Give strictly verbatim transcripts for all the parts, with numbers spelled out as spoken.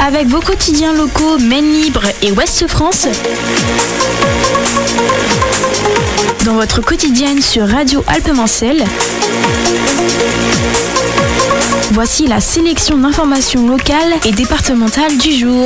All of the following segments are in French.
Avec vos quotidiens locaux Maine Libre et Ouest France, dans votre quotidienne sur Radio Alpes-Mancel, voici la sélection d'informations locales et départementales du jour.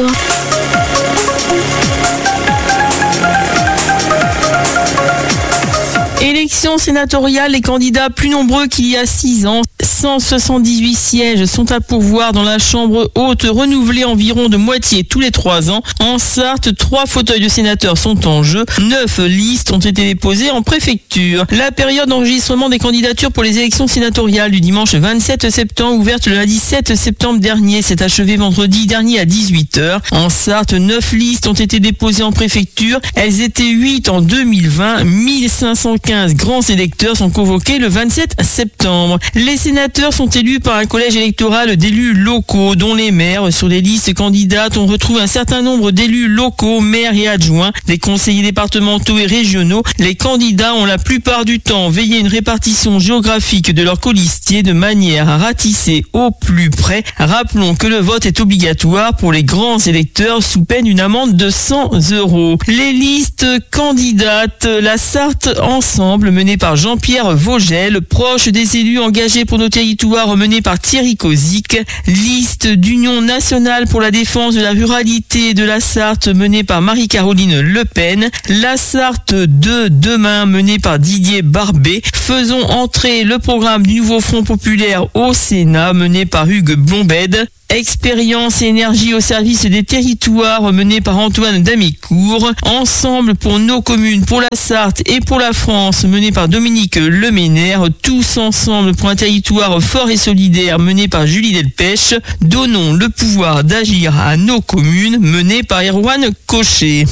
Élection sénatoriale, les candidats plus nombreux qu'il y a six ans. cent soixante-dix-huit sièges sont à pourvoir dans la chambre haute, renouvelée environ de moitié tous les trois ans. En Sarthe, trois fauteuils de sénateurs sont en jeu. Neuf listes ont été déposées en préfecture. La période d'enregistrement des candidatures pour les élections sénatoriales du dimanche vingt-sept septembre, ouverte le lundi sept septembre dernier, s'est achevée vendredi dernier à dix-huit heures. En Sarthe, neuf listes ont été déposées en préfecture. Elles étaient huit en deux mille vingt. mille cinq cent quinze grands électeurs sont convoqués le vingt-sept septembre. Les sénateurs sont élus par un collège électoral d'élus locaux, dont les maires. Sur les listes candidates, on retrouve un certain nombre d'élus locaux, maires et adjoints, des conseillers départementaux et régionaux. Les candidats ont la plupart du temps veillé à une répartition géographique de leurs colistiers de manière à ratisser au plus près. Rappelons que le vote est obligatoire pour les grands électeurs sous peine d'une amende de cent euros. Les listes candidates, la Sarthe Ensemble, menée par Jean-Pierre Vogel, proche des élus engagés pour nos territoires, menée par Thierry Kozik. Liste d'Union nationale pour la défense de la ruralité de la Sarthe, menée par Marie-Caroline Le Pen. La Sarthe deux demain, menée par Didier Barbet. Faisons entrer le programme du nouveau Front populaire au Sénat, mené par Hugues Blombède. Expérience et énergie au service des territoires, menée par Antoine Damécourt. Ensemble pour nos communes, pour la Sarthe et pour la France, menée par Dominique Leménaire. Tous ensemble pour un territoire fort et solidaire, mené par Julie Delpech. Donnons le pouvoir d'agir à nos communes, menée par Erwan Cochet.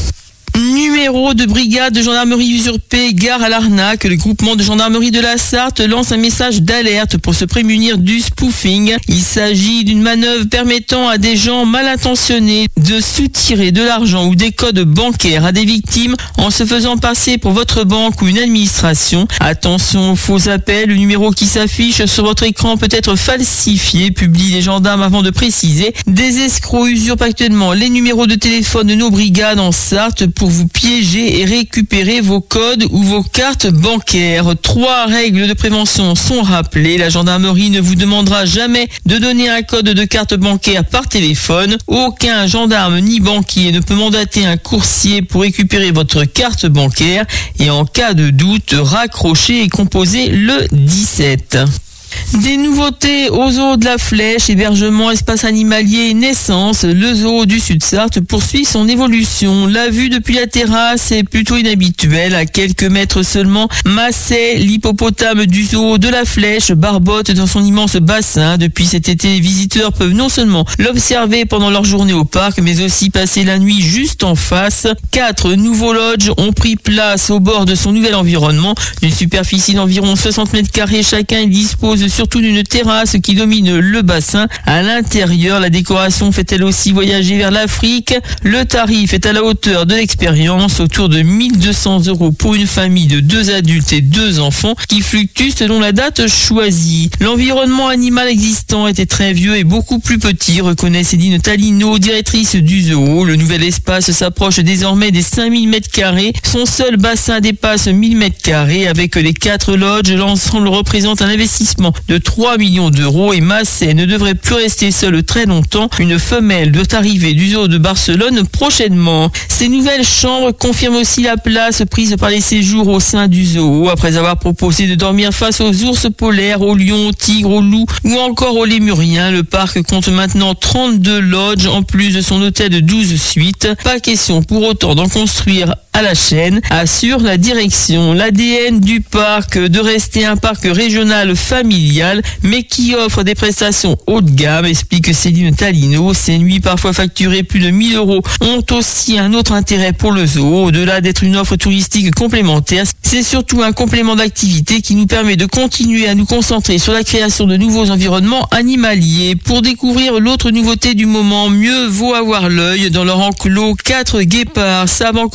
Numéro de brigade de gendarmerie usurpée, gare à l'arnaque. Le groupement de gendarmerie de la Sarthe lance un message d'alerte pour se prémunir du spoofing. Il s'agit d'une manœuvre permettant à des gens mal intentionnés de soutirer de l'argent ou des codes bancaires à des victimes en se faisant passer pour votre banque ou une administration. Attention aux faux appels, le numéro qui s'affiche sur votre écran peut être falsifié, publient les gendarmes avant de préciser. Des escrocs usurpent actuellement les numéros de téléphone de nos brigades en Sarthe pour vous piéger et récupérer vos codes ou vos cartes bancaires. Trois règles de prévention sont rappelées. La gendarmerie ne vous demandera jamais de donner un code de carte bancaire par téléphone. Aucun gendarme ni banquier ne peut mandater un coursier pour récupérer votre carte bancaire. Et en cas de doute, raccrochez et composez le dix-sept. Des nouveautés au zoo de la Flèche, hébergement, espace animalier et naissance. Le zoo du Sud-Sarthe poursuit son évolution. La vue depuis la terrasse est plutôt inhabituelle. À quelques mètres seulement, Masset, l'hippopotame du zoo de la Flèche, barbote dans son immense bassin. Depuis cet été, les visiteurs peuvent non seulement l'observer pendant leur journée au parc, mais aussi passer la nuit juste en face. Quatre nouveaux lodges ont pris place au bord de son nouvel environnement. D'une superficie d'environ soixante mètres carrés chacun, il dispose surtout d'une terrasse qui domine le bassin. À l'intérieur, la décoration fait elle aussi voyager vers l'Afrique. Le tarif est à la hauteur de l'expérience, autour de mille deux cents euros pour une famille de deux adultes et deux enfants, qui fluctue selon la date choisie. L'environnement animal existant était très vieux et beaucoup plus petit, reconnaît Céline Talino, directrice du zoo. Le nouvel espace s'approche désormais des cinq mille mètres carrés. Son seul bassin dépasse mille mètres carrés. Avec les quatre lodges, l'ensemble représente un investissement de trois millions d'euros et Masset ne devrait plus rester seul très longtemps. Une femelle doit arriver du zoo de Barcelone prochainement. Ces nouvelles chambres confirment aussi la place prise par les séjours au sein du zoo. Après avoir proposé de dormir face aux ours polaires, aux lions, aux tigres, aux loups ou encore aux lémuriens, le parc compte maintenant trente-deux lodges en plus de son hôtel de douze suites. Pas question pour autant d'en construire à la chaîne, assure la direction. L'A D N du parc, de rester un parc régional familial, mais qui offre des prestations haut de gamme, explique Céline Talino. Ces nuits, parfois facturées plus de mille euros, ont aussi un autre intérêt pour le zoo. Au-delà d'être une offre touristique complémentaire, c'est surtout un complément d'activité qui nous permet de continuer à nous concentrer sur la création de nouveaux environnements animaliers. Pour découvrir l'autre nouveauté du moment, mieux vaut avoir l'œil. Dans leur enclos, quatre guépards savent encore parfaitement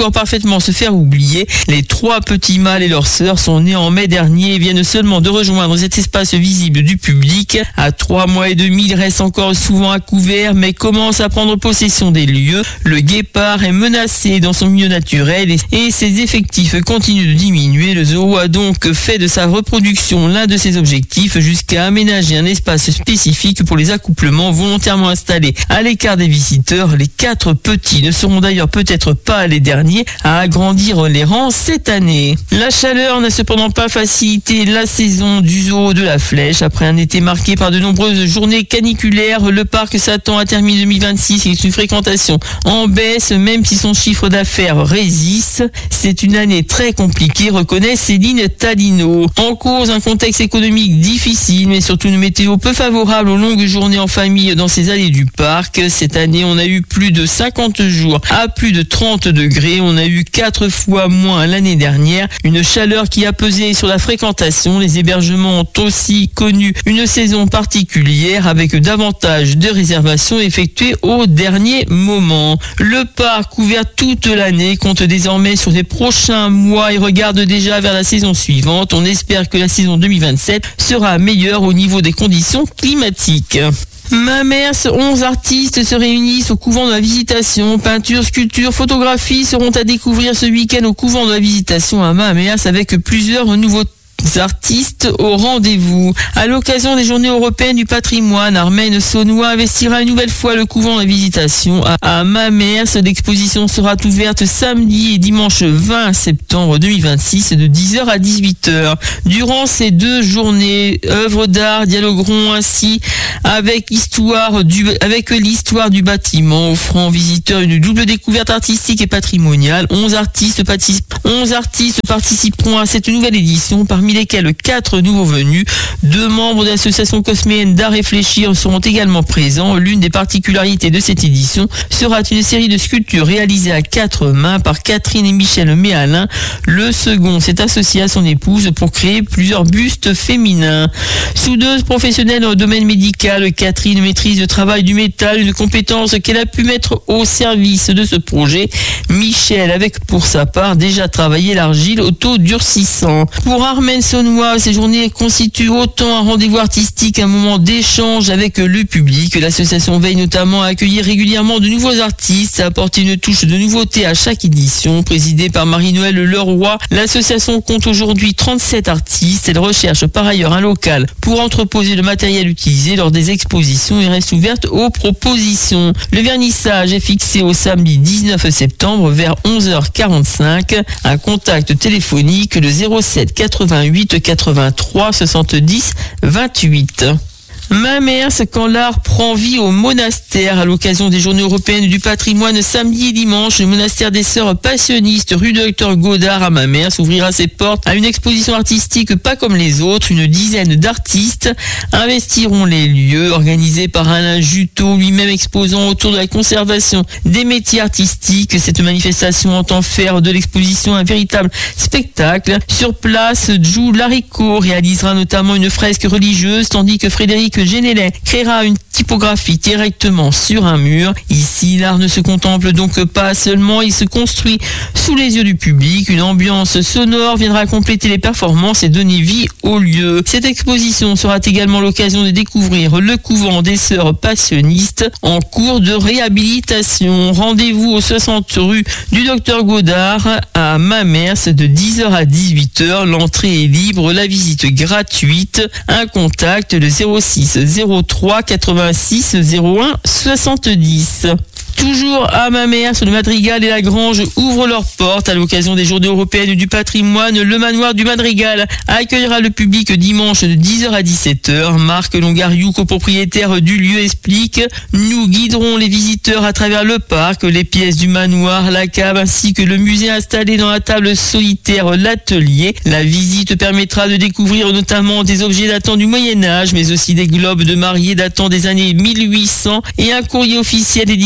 complètement se faire oublier. Les trois petits mâles et leurs sœurs sont nés en mai dernier et viennent seulement de rejoindre cet espace visible du public. À trois mois et demi, ils restent encore souvent à couvert, mais commencent à prendre possession des lieux. Le guépard est menacé dans son milieu naturel et ses effectifs continuent de diminuer. Le zoo a donc fait de sa reproduction l'un de ses objectifs, jusqu'à aménager un espace spécifique pour les accouplements volontairement installés à l'écart des visiteurs. Les quatre petits ne seront d'ailleurs peut-être pas les derniers à agrandir les rangs cette année. La chaleur n'a cependant pas facilité la saison du zoo de la Flèche. Après un été marqué par de nombreuses journées caniculaires, le parc s'attend à terminer deux mille vingt-six avec une fréquentation en baisse, même si son chiffre d'affaires résiste. C'est une année très compliquée, reconnaît Céline Tadino. En cause, un contexte économique difficile, mais surtout une météo peu favorable aux longues journées en famille dans ces allées du parc. Cette année, on a eu plus de cinquante jours à plus de trente degrés. On a eu quatre fois moins l'année dernière. Une chaleur qui a pesé sur la fréquentation. Les hébergements ont aussi connu une saison particulière avec davantage de réservations effectuées au dernier moment. Le parc, ouvert toute l'année, compte désormais sur les prochains mois et regarde déjà vers la saison suivante. On espère que la saison deux mille vingt-sept sera meilleure au niveau des conditions climatiques. Mamers, onze artistes se réunissent au couvent de la Visitation. Peinture, sculpture, photographie seront à découvrir ce week-end au couvent de la Visitation à Mamers avec plusieurs nouveautés. Artistes au rendez-vous. À l'occasion des Journées européennes du patrimoine, Armen Saunois investira une nouvelle fois le couvent de la Visitation à, à Mamers. L'exposition sera ouverte samedi et dimanche vingt septembre deux mille vingt-six de dix heures à dix-huit heures. Durant ces deux journées, œuvres d'art dialogueront ainsi avec l'histoire du, avec l'histoire du bâtiment, offrant aux visiteurs une double découverte artistique et patrimoniale. onze artistes, onze artistes participeront à cette nouvelle édition, parmi lesquels quatre nouveaux venus. Deux membres de l'association cosméenne d'Art Réfléchir seront également présents. L'une des particularités de cette édition sera une série de sculptures réalisées à quatre mains par Catherine et Michel Méalin. Le second s'est associé à son épouse pour créer plusieurs bustes féminins. Soudeuse professionnelle dans le domaine médical, Catherine maîtrise le travail du métal, une compétence qu'elle a pu mettre au service de ce projet. Michel, avec pour sa part déjà travaillé l'argile auto-durcissant. Pour Armen Saunois, ces journées constituent autant un rendez-vous artistique, un moment d'échange avec le public. L'association veille notamment à accueillir régulièrement de nouveaux artistes, à apporter une touche de nouveauté à chaque édition. Présidée par Marie-Noëlle Leroy, l'association compte aujourd'hui trente-sept artistes. Elle recherche par ailleurs un local pour entreposer le matériel utilisé lors des expositions et reste ouverte aux propositions. Le vernissage est fixé au samedi dix-neuf septembre vers onze heures quarante-cinq. Un contact téléphonique, le zéro sept quatre-vingt-huit quatre-vingt-trois soixante-dix vingt-huit. Mamers, quand l'art prend vie au monastère. À l'occasion des Journées européennes du patrimoine samedi et dimanche, le monastère des Sœurs Passionnistes rue Docteur Godard à Mamers ouvrira ses portes à une exposition artistique pas comme les autres. Une dizaine d'artistes investiront les lieux, organisés par Alain Juteau, lui-même exposant autour de la conservation des métiers artistiques. Cette manifestation entend faire de l'exposition un véritable spectacle. Sur place, Jou Laricot réalisera notamment une fresque religieuse, tandis que Frédéric Génélet créera une typographie directement sur un mur. Ici, l'art ne se contemple donc pas seulement, il se construit sous les yeux du public. Une ambiance sonore viendra compléter les performances et donner vie au lieu. Cette exposition sera également l'occasion de découvrir le couvent des Sœurs Passionnistes en cours de réhabilitation. Rendez-vous au soixante rue du Docteur Godard à Mamers de dix heures à dix-huit heures. L'entrée est libre, la visite gratuite. Un contact, le zéro six zéro trois quatre-vingt-six zéro un soixante-dix. Toujours à Mamers, le Madrigal et la Grange ouvrent leurs portes à l'occasion des Journées européennes du patrimoine. Le manoir du Madrigal accueillera le public dimanche de dix heures à dix-sept heures. Marc Longariou, copropriétaire du lieu, explique: nous guiderons les visiteurs à travers le parc, les pièces du manoir, la cave ainsi que le musée installé dans la table solitaire, l'atelier. La visite permettra de découvrir notamment des objets datant du Moyen-Âge, mais aussi des globes de mariée datant des années mille huit cents et un courrier officiel dédicacé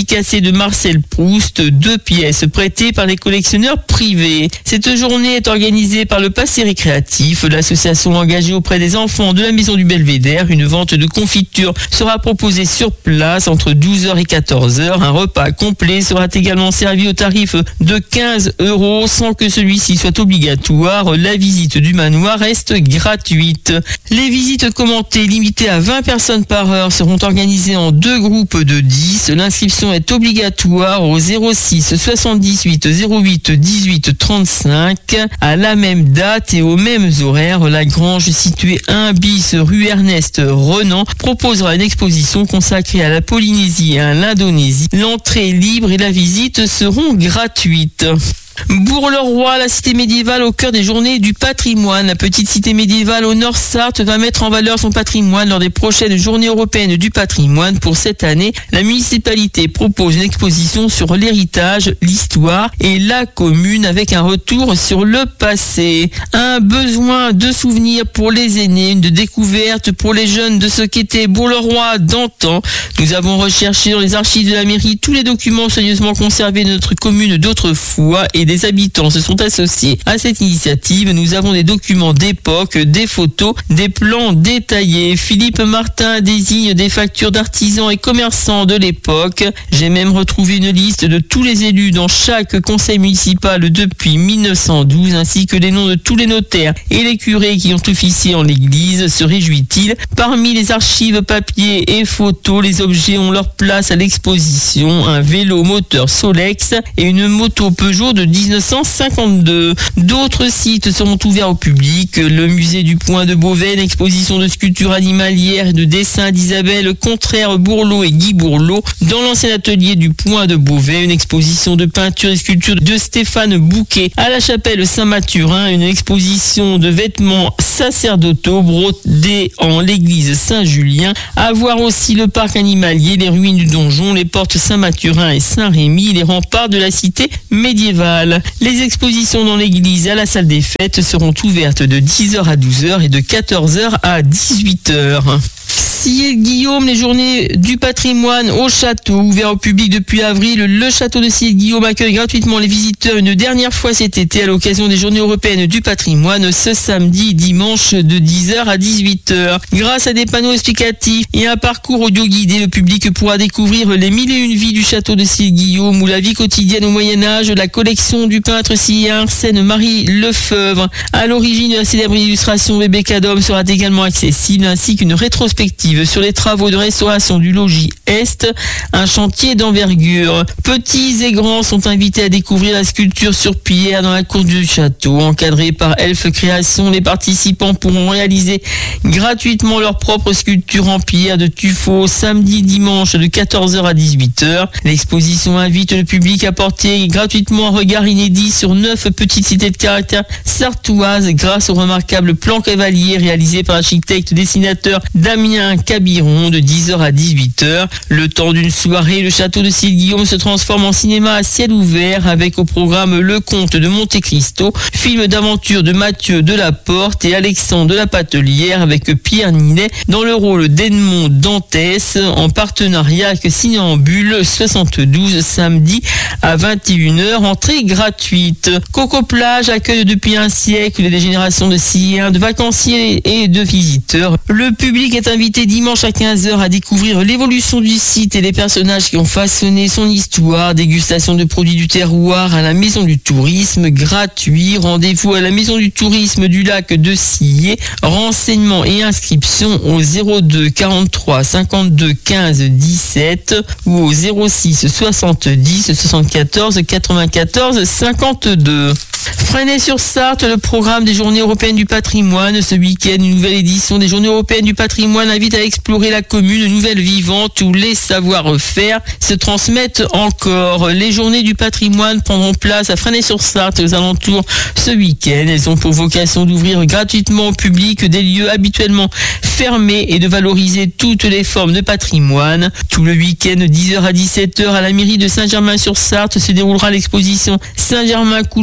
de Marcel Proust, deux pièces prêtées par les collectionneurs privés. Cette journée est organisée par le Passé Récréatif, l'association engagée auprès des enfants de la Maison du Belvédère. Une vente de confiture sera proposée sur place entre douze heures et quatorze heures. Un repas complet sera également servi au tarif de quinze euros sans que celui-ci soit obligatoire. La visite du manoir reste gratuite. Les visites commentées limitées à vingt personnes par heure seront organisées en deux groupes de dix. L'inscription est obligatoire au zéro six soixante-dix-huit zéro huit dix-huit trente-cinq. À la même date et aux mêmes horaires, la grange située un bis rue Ernest Renan proposera une exposition consacrée à la Polynésie et à l'Indonésie. L'entrée est libre et la visite seront gratuites. Bourg-le-Roi, la cité médiévale au cœur des journées du patrimoine. La petite cité médiévale au Nord Sarthe va mettre en valeur son patrimoine lors des prochaines journées européennes du patrimoine. Pour cette année, la municipalité propose une exposition sur l'héritage, l'histoire et la commune avec un retour sur le passé. Un besoin de souvenirs pour les aînés, une découverte pour les jeunes de ce qu'était Bourg-le-Roi d'antan. Nous avons recherché dans les archives de la mairie tous les documents soigneusement conservés de notre commune d'autrefois et des habitants se sont associés à cette initiative. Nous avons des documents d'époque, des photos, des plans détaillés. Philippe Martin désigne des factures d'artisans et commerçants de l'époque. J'ai même retrouvé une liste de tous les élus dans chaque conseil municipal depuis mille neuf cent douze, ainsi que les noms de tous les notaires et les curés qui ont officié en l'église. Se réjouit-il? Parmi les archives papier et photos, les objets ont leur place à l'exposition. Un vélo moteur Solex et une moto Peugeot de dix-neuf cent cinquante-deux. D'autres sites seront ouverts au public. Le musée du Point de Beauvais, une exposition de sculptures animalières et de dessins d'Isabelle Contraire-Bourlot et Guy Bourlot. Dans l'ancien atelier du Point de Beauvais, une exposition de peinture et sculptures de Stéphane Bouquet. À la chapelle Saint-Mathurin, une exposition de vêtements sacerdotaux brodés en l'église Saint-Julien. À voir aussi le parc animalier, les ruines du donjon, les portes Saint-Mathurin et Saint-Rémy, les remparts de la cité médiévale. Les expositions dans l'église et à la salle des fêtes seront ouvertes de dix heures à douze heures et de quatorze heures à dix-huit heures. Sillé-Guillaume, les journées du patrimoine au château, ouvert au public depuis avril. Le château de Sillé-Guillaume accueille gratuitement les visiteurs une dernière fois cet été à l'occasion des journées européennes du patrimoine ce samedi et dimanche de dix heures à dix-huit heures. Grâce à des panneaux explicatifs et un parcours audio guidé, le public pourra découvrir les mille et une vies du château de Sillé-Guillaume ou la vie quotidienne au Moyen-Âge, la collection du peintre silléen Arsène Marie Lefebvre. À l'origine de la célèbre illustration Bébé Cadom sera également accessible, ainsi qu'une rétrospective sur les travaux de restauration du logis Est, un chantier d'envergure. Petits et grands sont invités à découvrir la sculpture sur pierre dans la cour du château. Encadrés par Elf Création, les participants pourront réaliser gratuitement leur propre sculpture en pierre de tuffeau samedi, dimanche de quatorze heures à dix-huit heures. L'exposition invite le public à porter gratuitement un regard inédit sur neuf petites cités de caractère sartoises grâce au remarquable plan cavalier réalisé par l'architecte dessinateur Damien Cabiron de dix heures à dix-huit heures. Le temps d'une soirée, le château de Sillé-Guillaume se transforme en cinéma à ciel ouvert avec au programme Le Comte de Monte Cristo, film d'aventure de Mathieu Delaporte et Alexandre de la Patelière avec Pierre Ninet dans le rôle d'Edmond Dantès en partenariat avec Cinéambule soixante-douze samedi à vingt et une heures, entrée gratuite. Coco Plage accueille depuis un siècle des générations de Silléens, de vacanciers et de visiteurs. Le public est invité dimanche à quinze heures à découvrir l'évolution du site et les personnages qui ont façonné son histoire. Dégustation de produits du terroir à la Maison du Tourisme, gratuit. Rendez-vous à la Maison du Tourisme du Lac de Sillé. Renseignements et inscriptions au zéro deux quarante-trois cinquante-deux quinze dix-sept ou au zéro six soixante-dix soixante-quatorze quatre-vingt-quatorze cinquante-deux. Fresnay-sur-Sarthe, le programme des Journées européennes du patrimoine. Ce week-end, une nouvelle édition des Journées européennes du patrimoine invite à explorer la commune, une nouvelle vivante où les savoir-faire se transmettent encore. Les Journées du patrimoine prendront place à Fresnay-sur-Sarthe aux alentours ce week-end. Elles ont pour vocation d'ouvrir gratuitement au public des lieux habituellement fermés et de valoriser toutes les formes de patrimoine. Tout le week-end, dix heures à dix-sept heures, à la mairie de Saint-Germain-sur-Sarthe se déroulera l'exposition Saint-Germain-Coulombier,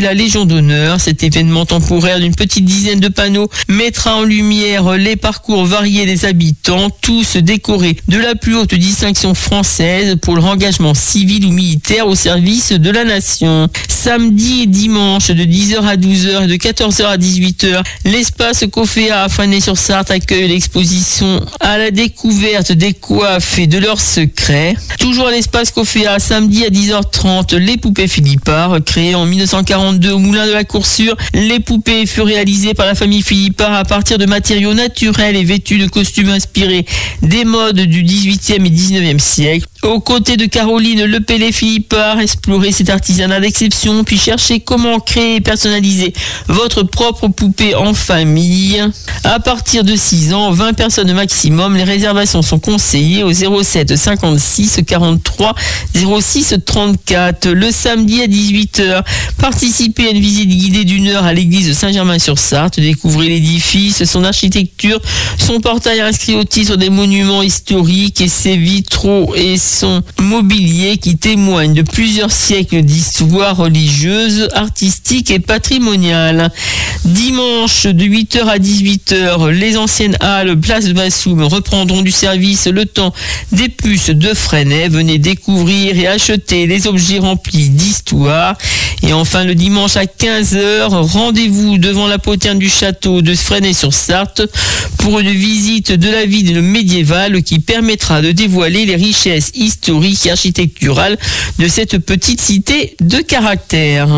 la Légion d'honneur. Cet événement temporaire d'une petite dizaine de panneaux mettra en lumière les parcours variés des habitants, tous décorés de la plus haute distinction française pour leur engagement civil ou militaire au service de la nation. Samedi et dimanche de dix heures à douze heures et de quatorze heures à dix-huit heures, l'espace Coféa à Fresnay-sur-Sarthe accueille l'exposition à la découverte des coiffes et de leurs secrets. Toujours à l'espace Coféa, samedi à dix heures trente, les poupées Philippard, créées en mille neuf cent quarante-deux au Moulin de la Coursure. Les poupées furent réalisées par la famille Philippard à partir de matériaux naturels et vêtus de costumes inspirés des modes du dix-huitième et dix-neuvième siècle. Aux côtés de Caroline Lepelley-Philippard, explorez cet artisanat d'exception, puis cherchez comment créer et personnaliser votre propre poupée en famille. À partir de six ans, vingt personnes maximum, les réservations sont conseillées au zéro sept cinquante-six quarante-trois zéro six trente-quatre. Le samedi à dix-huit heures, participez à une visite guidée d'une heure à l'église de Saint-Germain-sur-Sarthe. Découvrez l'édifice, son architecture, son portail inscrit au titre des monuments historiques et ses vitraux et son mobilier qui témoignent de plusieurs siècles d'histoire religieuse, artistique et patrimoniale. Dimanche de huit heures à dix-huit heures, les anciennes halles place de Bassoum reprendront du service le temps des puces de Fresnay. Venez découvrir et acheter les objets remplis d'histoire. Et enfin, le dimanche à quinze heures, rendez-vous devant la poterne du château de Fresnay-sur-Sarthe pour une visite de la ville médiévale qui permettra de dévoiler les richesses historiques et architecturales de cette petite cité de caractère.